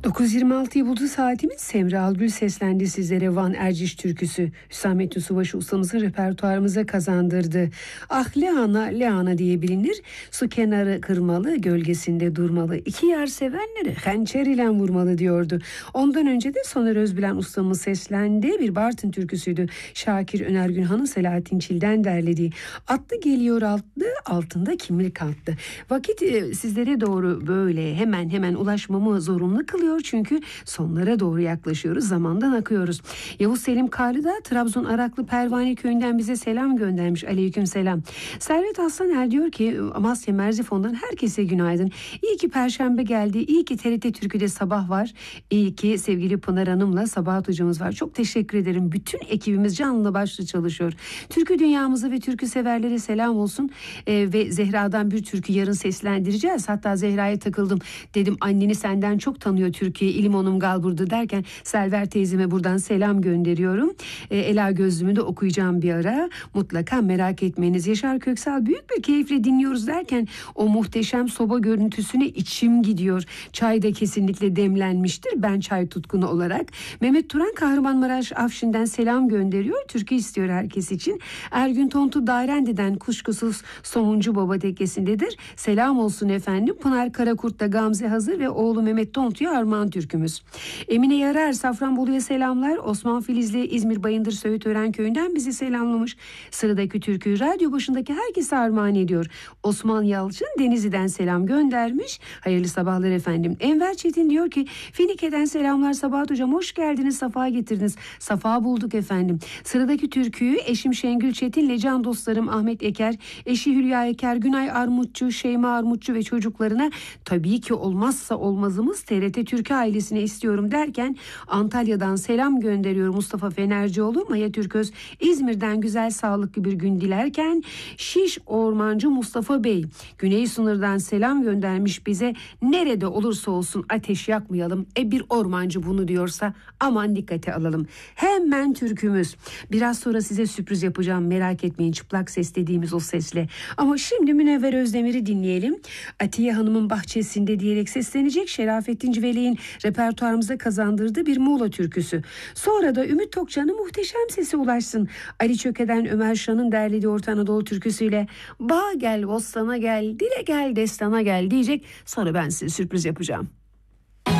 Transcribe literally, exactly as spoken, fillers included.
dokuz yirmi altıyı buldu saatimiz. Semra Algül seslendi sizlere Van Erciş türküsü. Hüsamettin Subaşı ustamızın repertuarımıza kazandırdı. Ah Leana, Leana diye bilinir. Su kenarı kırmalı, gölgesinde durmalı. İki yar sevenleri hançer ile vurmalı diyordu. Ondan önce de Soner Özbilen ustamız seslendi. Bir Bartın türküsüydü. Şakir Öner Günhan'ın Selahattin Çil'den derlediği. Atlı geliyor altlı, altında kimlik altlı. Vakit e, sizlere doğru böyle hemen hemen ulaşmamı zorunlu kılıyor. Çünkü sonlara doğru yaklaşıyoruz. Zamandan akıyoruz. Yavuz Selim Karlı da Trabzon Araklı Pervane Köyü'nden bize selam göndermiş. Aleyküm selam. Servet Aslaner diyor ki Amasya Merzifon'dan herkese günaydın. İyi ki Perşembe geldi. İyi ki T R T Türkü'de sabah var. İyi ki sevgili Pınar Hanım'la Sabahat hocamız var. Çok teşekkür ederim. Bütün ekibimiz canlı başlı çalışıyor. Türkü dünyamıza ve türkü severlere selam olsun. Ee, ve Zehra'dan bir türkü yarın seslendireceğiz. Hatta Zehra'ya takıldım. Dedim anneni senden çok tanıyor Türkiye. İlimonum gal burada derken Selver teyzeme buradan selam gönderiyorum. Ee, Ela Gözlüm'ü de okuyacağım bir ara. Mutlaka merak etmeyiniz. Yaşar Köksal büyük bir keyifle dinliyoruz derken o muhteşem soba görüntüsüne içim gidiyor. Çay da kesinlikle demlenmiştir. Ben çay tutkunu olarak. Mehmet Turan Kahramanmaraş Afşin'den selam gönderiyor. Türkü istiyor herkes için. Ergün Tontu Dairende'den kuşkusuz Somuncu Baba tekkesindedir. Selam olsun efendim. Pınar Karakurt'ta Gamze hazır ve oğlu Mehmet Tontu'ya armağan türkümüz. Emine Yarar Safranbolu'ya selamlar. Osman Filizli İzmir Bayındır Söğütören Köyü'nden bizi selamlamış. Sıradaki türküyü radyo başındaki herkese armağan ediyor. Osman Yalçın Denizli'den selam göndermiş. Hayırlı sabahlar efendim. Enver Çetin diyor ki Finike'den selamlar Sabahat hocam. Hoş geldiniz. Safa getirdiniz. Safa bulduk efendim. Sıradaki türküyü eşim Şengül Çetin'le can dostlarım Ahmet Eker, eşi Hülya Eker, Günay Armutçu, Şeyma Armutçu ve çocuklarına tabii ki olmazsa olmazımız T R T Türkü ailesine istiyorum derken Antalya'dan selam gönderiyor Mustafa Fenercioğlu. Maya Türköz İzmir'den güzel sağlıklı bir gün dilerken Şiş Ormancı Mustafa Bey Güney Sınır'dan selam göndermiş bize. Nerede olursa olsun ateş yakmayalım. E bir ormancı bunu diyorsa aman dikkate alalım. Hemen türkümüz. Biraz sonra size sürpriz yapacağım. Merak etmeyin, çıplak ses dediğimiz o sesle. Ama şimdi Münevver Özdemir'i dinleyelim. Atiye Hanım'ın bahçesinde diyerek seslenecek. Şerafettin Civelek'in repertuarımıza kazandırdığı bir Muğla türküsü. Sonra da Ümit Tokcan'ın muhteşem sesi ulaşsın. Ali Çöke'den Ömer Şan'ın derlediği Orta Anadolu türküsüyle Bağ gel, bostana gel, dile gel, destana gel diyecek. Sonra ben size sürpriz yapacağım.